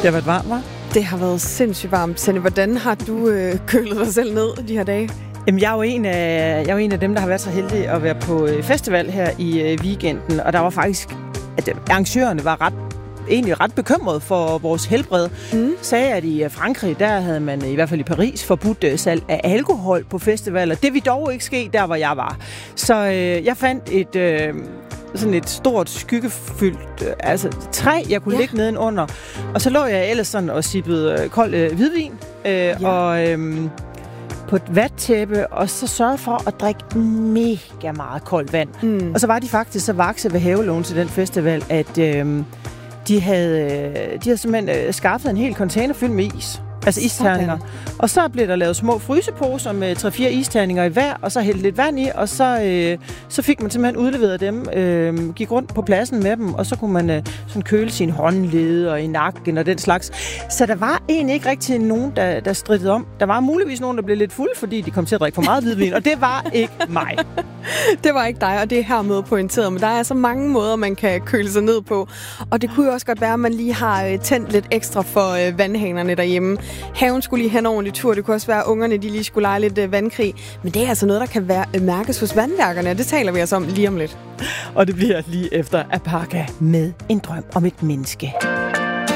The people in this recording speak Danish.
Det har været varmt, hva'? Det har været sindssygt varmt. Sanne, hvordan har du kølet dig selv ned de her dage? Jamen, jeg er jo en af dem, der har været så heldig at være på festival her i weekenden, og der var faktisk, at arrangørerne var egentlig ret bekymret for vores helbred. Sagde, at i Frankrig, der havde man i hvert fald i Paris forbudt salg af alkohol på festivaler. Det vil dog ikke ske der, hvor jeg var. Så jeg fandt sådan et stort skyggefyldt træ, jeg kunne ligge nedenunder. Og så lå jeg ellers sådan og sippede kold hvidvin. Og på et vattæppe, og så sørgede for at drikke mega meget koldt vand. Og så var de faktisk så vakse ved havelån til den festival, at de havde simpelthen skaffet en hel container fyldt med is. Altså isterninger. Og så blev der lavet små fryseposer med 3-4 isterninger i hver, og så hældte lidt vand i, og så fik man simpelthen udleveret dem, gik rundt på pladsen med dem, og så kunne man sådan køle sin håndled og i nakken og den slags. Så der var egentlig ikke rigtig nogen, der strittede om. Der var muligvis nogen, der blev lidt fulde, fordi de kom til at drikke for meget hvidvin, og det var ikke mig. Det var ikke dig, og det er hermed pointeret, men der er så mange måder, man kan køle sig ned på. Og det kunne jo også godt være, at man lige har tændt lidt ekstra for vandhanerne derhjemme. Haven skulle lige have en ordentlig tur. Det kunne også være, at ungerne de lige skulle lege lidt vandkrig. Men det er altså noget, der kan mærkes hos vandværkerne, og det taler vi altså om lige om lidt. Og det bliver lige efter Apaka med En drøm om et menneske.